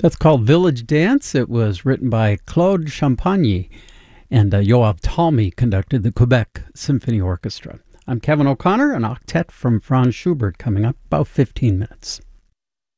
That's called Village Dance. It was written by Claude Champagne, and Yoav Talmy conducted the Quebec Symphony Orchestra. I'm Kevin O'Connor, an octet from Franz Schubert, coming up about 15 minutes.